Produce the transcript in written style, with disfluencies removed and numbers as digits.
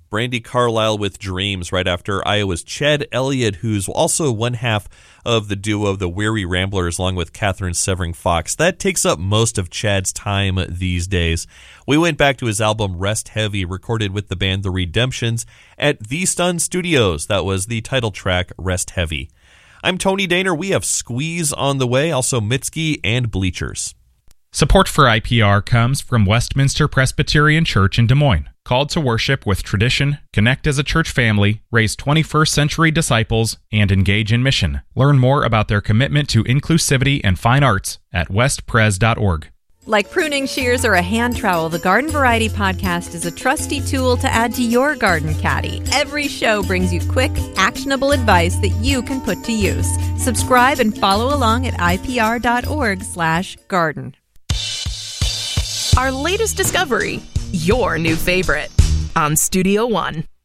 Brandi Carlile with Dreams right after Iowa's Ched Elliott, who's also one half of the duo The Weary Ramblers, along with Catherine Severing-Fox. That takes up most of Chad's time these days. We went back to his album Rest Heavy, recorded with the band The Redemptions at The Stun Studios. That was the title track, Rest Heavy. I'm Tony Daner. We have Squeeze on the way, also Mitski and Bleachers. Support for IPR comes from Westminster Presbyterian Church in Des Moines. Called to worship with tradition, connect as a church family, raise 21st century disciples, and engage in mission. Learn more about their commitment to inclusivity and fine arts at westpres.org. Like pruning shears or a hand trowel, the Garden Variety Podcast is a trusty tool to add to your garden caddy. Every show brings you quick, actionable advice that you can put to use. Subscribe and follow along at ipr.org/garden. Our latest discovery, your new favorite, on Studio One.